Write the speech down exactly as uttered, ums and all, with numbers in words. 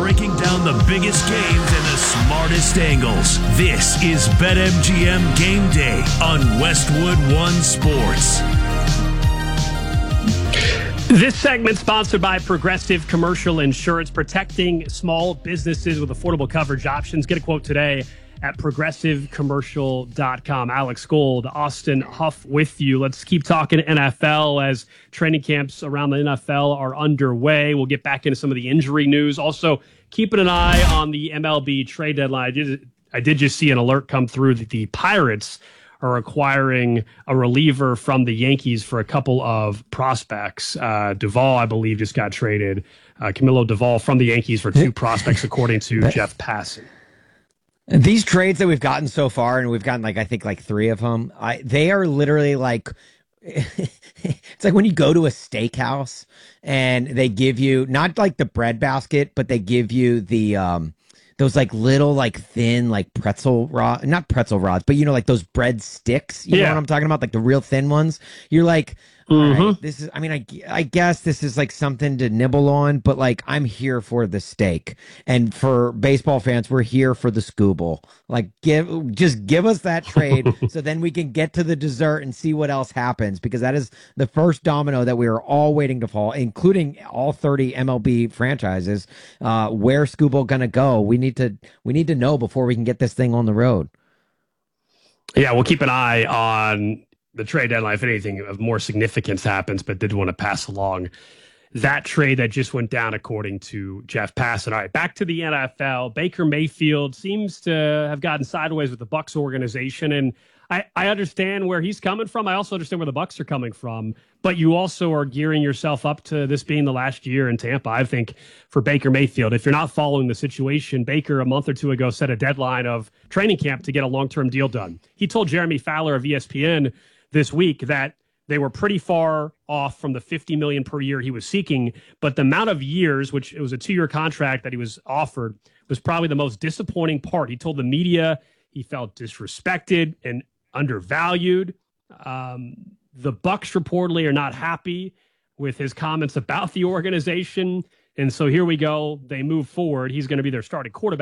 breaking down the biggest games and the smartest angles. This is BetMGM Game Day on Westwood One Sports. This segment sponsored by Progressive Commercial Insurance, protecting small businesses with affordable coverage options. Get a quote today at progressive commercial dot com. Alex Gold, Austin Huff with you. Let's keep talking N F L as training camps around the N F L are underway. We'll get back into some of the injury news. Also, keeping an eye on the M L B trade deadline. I did, I did just see an alert come through that the Pirates are acquiring a reliever from the Yankees for a couple of prospects. Uh, Duvall, I believe, just got traded. Uh, Camilo Duvall from the Yankees for two prospects, according to Jeff Passan. These trades that we've gotten so far, and we've gotten like I think like three of them, I, they are literally like it's like when you go to a steakhouse and they give you not like the bread basket, but they give you the um those like little like thin like pretzel rod, not pretzel rods, but you know like those bread sticks. You yeah. know what I'm talking about, like the real thin ones. You're like, mm-hmm. all right, this is. I mean, I I guess this is like something to nibble on, but like I'm here for the steak, and for baseball fans, we're here for the Scooble. Like, give just give us that trade, so then we can get to the dessert and see what else happens, because that is the first domino that we are all waiting to fall, including all thirty M L B franchises. Uh, where Scooble gonna go? We need to we need to know before we can get this thing on the road. Yeah, we'll keep an eye on the trade deadline if anything of more significance happens, but did want to pass along that trade that just went down, according to Jeff Passan. All right, back to the N F L. Baker Mayfield seems to have gotten sideways with the Bucs organization, and I, I understand where he's coming from. I also understand where the Bucs are coming from, but you also are gearing yourself up to this being the last year in Tampa. I think for Baker Mayfield, if you're not following the situation, Baker a month or two ago set a deadline of training camp to get a long-term deal done. He told Jeremy Fowler of E S P N this week that they were pretty far off from the fifty million dollars per year he was seeking, but the amount of years, which it was a two-year contract that he was offered, was probably the most disappointing part. He told the media he felt disrespected and undervalued. Um, the Bucs reportedly are not happy with his comments about the organization, and so here we go. They move forward. He's going to be their starting quarterback.